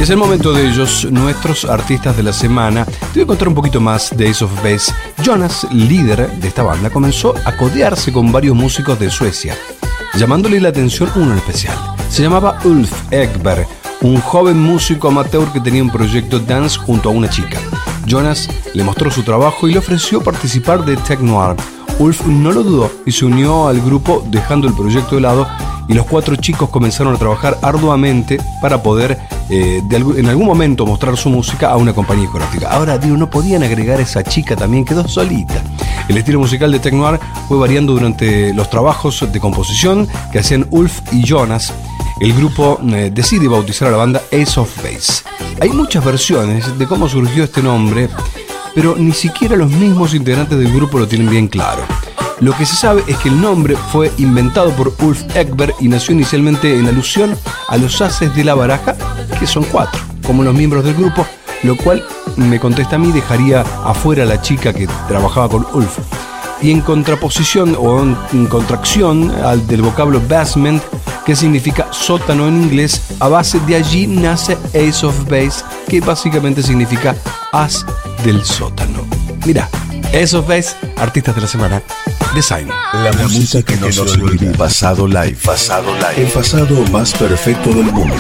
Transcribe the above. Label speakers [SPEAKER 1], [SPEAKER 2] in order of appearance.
[SPEAKER 1] Es el momento de ellos, nuestros artistas de la semana. Te voy a contar un poquito más de Ace of Base. Jonas, líder de esta banda, comenzó a codearse con varios músicos de Suecia, llamándole la atención uno en especial. Se llamaba Ulf Ekberg, un joven músico amateur que tenía un proyecto dance junto a una chica. Jonas le mostró su trabajo y le ofreció participar de Tech Noir. Ulf no lo dudó y se unió al grupo dejando el proyecto de lado, y los 4 chicos comenzaron a trabajar arduamente para poder en algún momento mostrar su música a una compañía discográfica. Ahora, digo, no podían agregar a esa chica también, quedó solita. El estilo musical de Tech Noir fue variando durante los trabajos de composición que hacían Ulf y Jonas. El grupo decide bautizar a la banda Ace of Base. Hay muchas versiones de cómo surgió este nombre, pero ni siquiera los mismos integrantes del grupo lo tienen bien claro. Lo que se sabe es que el nombre fue inventado por Ulf Ekberg y nació inicialmente en alusión a los ases de la baraja, que son 4, como los miembros del grupo, lo cual, me contesta a mí, dejaría afuera a la chica que trabajaba con Ulf. Y en contraposición o en contracción al del vocablo basement, que significa sótano en inglés, a base de allí nace Ace of Base, que básicamente significa as del sótano. Mira, Ace of Base, artistas de la semana. Design.
[SPEAKER 2] La música que no se olvida. Pasado live. El pasado más perfecto del mundo.